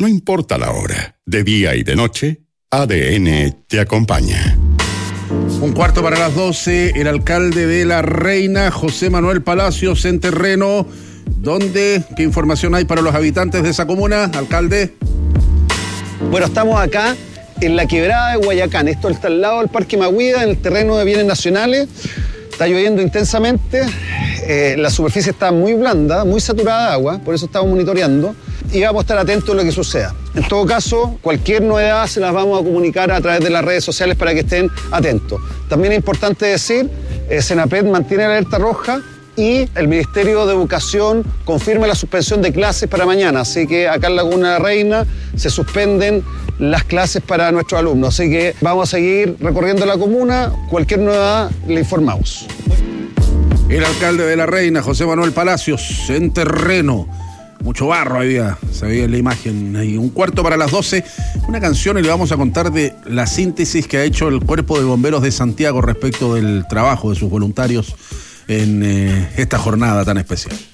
No importa la hora, de día y de noche, ADN te acompaña. 11:45, el alcalde de La Reina, José Manuel Palacios, en terreno. ¿Qué información hay para los habitantes de esa comuna, alcalde? Bueno, estamos acá en la quebrada de Guayacán. Esto está al lado del Parque Mahuida, en el terreno de bienes nacionales. Está lloviendo intensamente. La superficie está muy blanda, muy saturada de agua, por eso estamos monitoreando y vamos a estar atentos a lo que suceda. En todo caso, cualquier novedad se las vamos a comunicar a través de las redes sociales para que estén atentos. También es importante decir, Senapred mantiene la alerta roja y el Ministerio de Educación confirma la suspensión de clases para mañana, así que acá en Laguna de la Reina se suspenden las clases para nuestros alumnos, así que vamos a seguir recorriendo la comuna, cualquier novedad le informamos. El alcalde de La Reina, José Manuel Palacios, en terreno. Mucho barro se veía en la imagen. Y 11:45, una canción, y le vamos a contar de la síntesis que ha hecho el Cuerpo de Bomberos de Santiago respecto del trabajo de sus voluntarios en esta jornada tan especial.